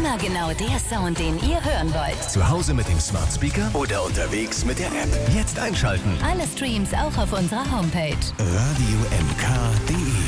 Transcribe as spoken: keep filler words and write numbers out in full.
Immer genau der Sound, den ihr hören wollt. Zu Hause mit dem Smart Speaker oder unterwegs mit der App. Jetzt einschalten. Alle Streams auch auf unserer Homepage. radio m k punkt d e